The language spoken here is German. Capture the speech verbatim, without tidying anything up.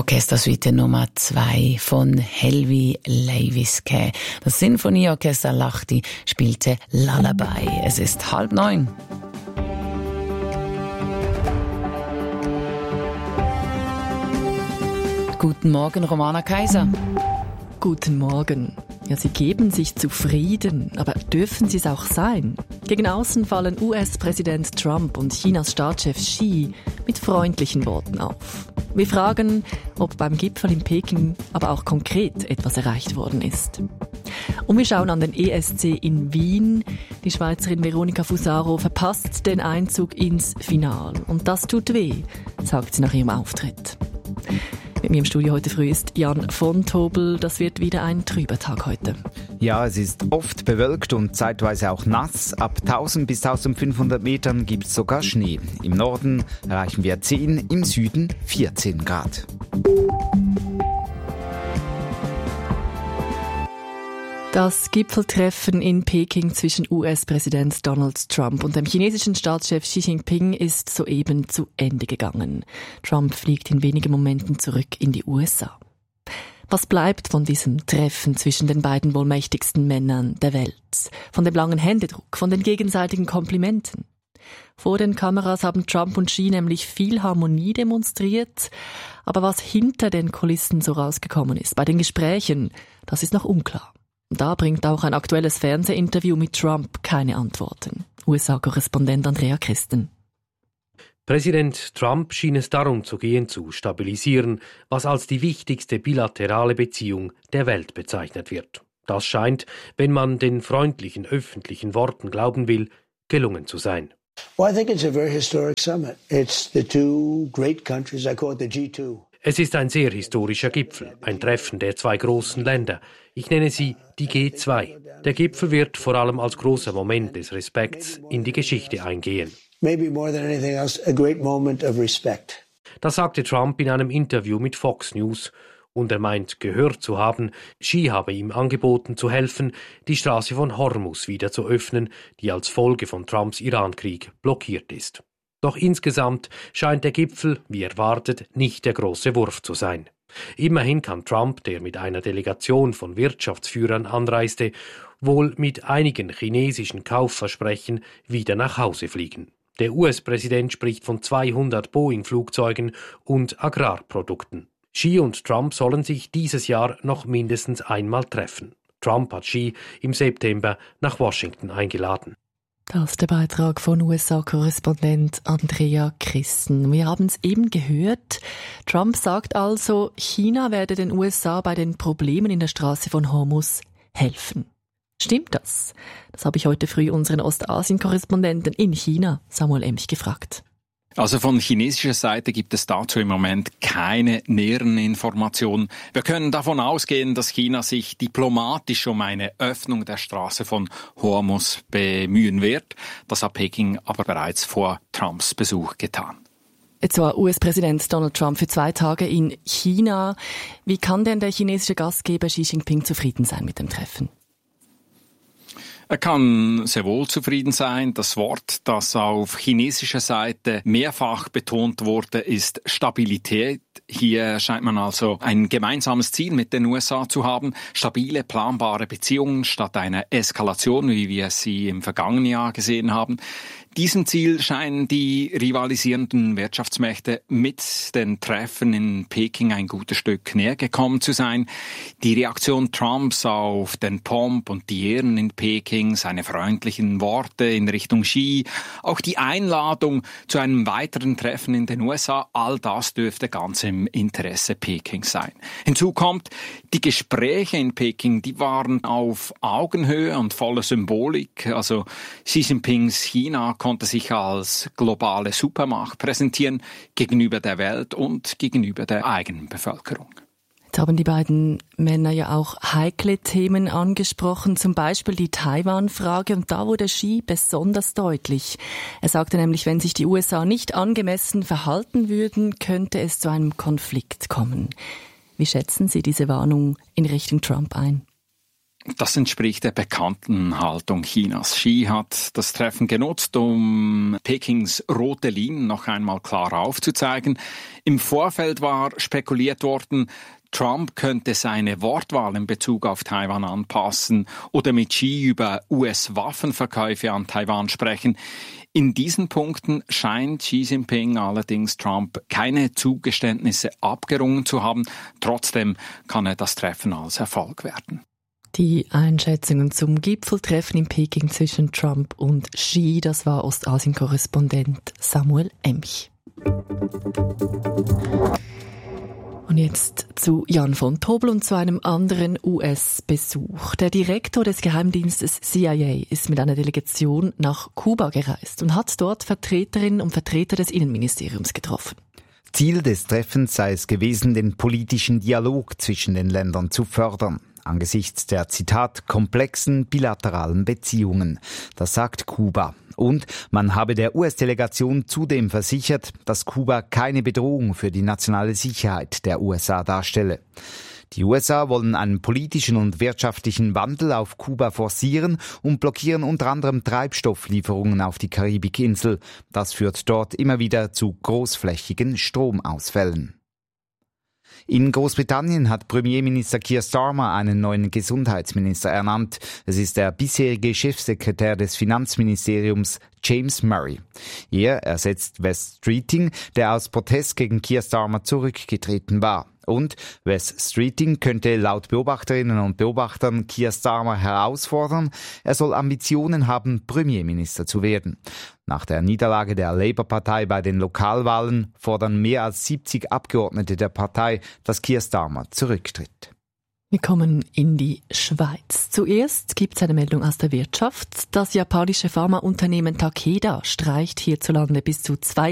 Orchestersuite Nummer zwei von Helvi Leiviske. Das Sinfonieorchester Lahti spielte Lullaby. Es ist halb neun. Guten Morgen, Romana Kaiser. Guten Morgen. Ja, sie geben sich zufrieden, aber dürfen sie es auch sein? Gegen außen fallen U S-Präsident Trump und Chinas Staatschef Xi mit freundlichen Worten auf. Wir fragen, ob beim Gipfel in Peking aber auch konkret etwas erreicht worden ist. Und wir schauen an den E S C in Wien. Die Schweizerin Veronika Fusaro verpasst den Einzug ins Finale. Und das tut weh, sagt sie nach ihrem Auftritt. Mit mir im Studio heute früh ist Jan von Tobel. Das wird wieder ein trüber Tag heute. Ja, es ist oft bewölkt und zeitweise auch nass. Ab tausend bis eintausendfünfhundert Metern gibt es sogar Schnee. Im Norden erreichen wir zehn, im Süden vierzehn Grad. Das Gipfeltreffen in Peking zwischen U S-Präsident Donald Trump und dem chinesischen Staatschef Xi Jinping ist soeben zu Ende gegangen. Trump fliegt in wenigen Momenten zurück in die U S A. Was bleibt von diesem Treffen zwischen den beiden wohl mächtigsten Männern der Welt? Von dem langen Händedruck, von den gegenseitigen Komplimenten? Vor den Kameras haben Trump und Xi nämlich viel Harmonie demonstriert. Aber was hinter den Kulissen so rausgekommen ist, bei den Gesprächen, das ist noch unklar. Da bringt auch ein aktuelles Fernsehinterview mit Trump keine Antworten. U S A-Korrespondent Andrea Christen. Präsident Trump schien es darum zu gehen, zu stabilisieren, was als die wichtigste bilaterale Beziehung der Welt bezeichnet wird. Das scheint, wenn man den freundlichen öffentlichen Worten glauben will, gelungen zu sein. Well, I think it's a very historic summit. It's the two great countries. I call it the G two. Es ist ein sehr historischer Gipfel, ein Treffen der zwei großen Länder. Ich nenne sie die G zwei. Der Gipfel wird vor allem als großer Moment des Respekts in die Geschichte eingehen. Maybe more than anything else, a great moment of respect. Das sagte Trump in einem Interview mit Fox News. Und er meint, gehört zu haben, Xi habe ihm angeboten zu helfen, die Straße von Hormuz wieder zu öffnen, die als Folge von Trumps Irankrieg blockiert ist. Doch insgesamt scheint der Gipfel, wie erwartet, nicht der große Wurf zu sein. Immerhin kann Trump, der mit einer Delegation von Wirtschaftsführern anreiste, wohl mit einigen chinesischen Kaufversprechen wieder nach Hause fliegen. Der U S-Präsident spricht von zweihundert Boeing-Flugzeugen und Agrarprodukten. Xi und Trump sollen sich dieses Jahr noch mindestens einmal treffen. Trump hat Xi im September nach Washington eingeladen. Das ist der Beitrag von U S A-Korrespondent Andrea Christen. Wir haben es eben gehört. Trump sagt also, China werde den U S A bei den Problemen in der Straße von Hormuz helfen. Stimmt das? Das habe ich heute früh unseren Ostasien-Korrespondenten in China, Samuel Emch, gefragt. Also von chinesischer Seite gibt es dazu im Moment keine näheren Informationen. Wir können davon ausgehen, dass China sich diplomatisch um eine Öffnung der Straße von Hormuz bemühen wird. Das hat Peking aber bereits vor Trumps Besuch getan. Jetzt war U S-Präsident Donald Trump für zwei Tage in China. Wie kann denn der chinesische Gastgeber Xi Jinping zufrieden sein mit dem Treffen? Er kann sehr wohl zufrieden sein. Das Wort, das auf chinesischer Seite mehrfach betont wurde, ist Stabilität. Hier scheint man also ein gemeinsames Ziel mit den U S A zu haben. Stabile, planbare Beziehungen statt einer Eskalation, wie wir sie im vergangenen Jahr gesehen haben. Diesem Ziel scheinen die rivalisierenden Wirtschaftsmächte mit den Treffen in Peking ein gutes Stück näher gekommen zu sein. Die Reaktion Trumps auf den Pomp und die Ehren in Peking, seine freundlichen Worte in Richtung Xi, auch die Einladung zu einem weiteren Treffen in den U S A, all das dürfte ganz im Interesse Pekings sein. Hinzu kommt, die Gespräche in Peking, die waren auf Augenhöhe und voller Symbolik. Also Xi Jinpings China konnte sich als globale Supermacht präsentieren gegenüber der Welt und gegenüber der eigenen Bevölkerung. Jetzt haben die beiden Männer ja auch heikle Themen angesprochen, zum Beispiel die Taiwan-Frage, und da wurde Xi besonders deutlich. Er sagte nämlich, wenn sich die U S A nicht angemessen verhalten würden, könnte es zu einem Konflikt kommen. Wie schätzen Sie diese Warnung in Richtung Trump ein? Das entspricht der bekannten Haltung Chinas. Xi hat das Treffen genutzt, um Pekings rote Linien noch einmal klar aufzuzeigen. Im Vorfeld war spekuliert worden, Trump könnte seine Wortwahl in Bezug auf Taiwan anpassen oder mit Xi über U S-Waffenverkäufe an Taiwan sprechen. In diesen Punkten scheint Xi Jinping allerdings Trump keine Zugeständnisse abgerungen zu haben. Trotzdem kann er das Treffen als Erfolg werten. Die Einschätzungen zum Gipfeltreffen in Peking zwischen Trump und Xi, das war Ostasien-Korrespondent Samuel Emch. Und jetzt zu Jan von Tobel und zu einem anderen U S-Besuch. Der Direktor des Geheimdienstes C I A ist mit einer Delegation nach Kuba gereist und hat dort Vertreterinnen und Vertreter des Innenministeriums getroffen. Ziel des Treffens sei es gewesen, den politischen Dialog zwischen den Ländern zu fördern. Angesichts der, Zitat, komplexen bilateralen Beziehungen. Das sagt Kuba. Und man habe der U S-Delegation zudem versichert, dass Kuba keine Bedrohung für die nationale Sicherheit der U S A darstelle. Die U S A wollen einen politischen und wirtschaftlichen Wandel auf Kuba forcieren und blockieren unter anderem Treibstofflieferungen auf die Karibikinsel. Das führt dort immer wieder zu großflächigen Stromausfällen. In Großbritannien hat Premierminister Keir Starmer einen neuen Gesundheitsminister ernannt. Es ist der bisherige Chefsekretär des Finanzministeriums James Murray. Er ersetzt Wes Streeting, der aus Protest gegen Keir Starmer zurückgetreten war. Und Wes Streeting könnte laut Beobachterinnen und Beobachtern Keir Starmer herausfordern. Er soll Ambitionen haben, Premierminister zu werden. Nach der Niederlage der Labour-Partei bei den Lokalwahlen fordern mehr als siebzig Abgeordnete der Partei, dass Keir Starmer zurücktritt. Wir kommen in die Schweiz. Zuerst gibt es eine Meldung aus der Wirtschaft. Das japanische Pharmaunternehmen Takeda streicht hierzulande bis zu zwei